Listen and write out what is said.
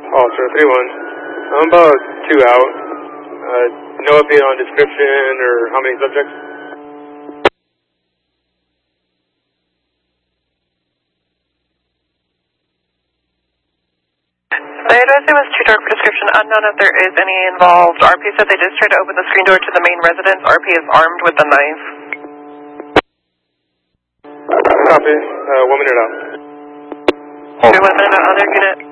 Officer 3-1. I'm about 2 out. No update on description or how many subjects? The address was too dark for description. Unknown if there is any involved. RP said they just tried to open the screen door to the main residence. RP is armed with a knife. Copy. 1 minute out. 1 minute out. Other unit.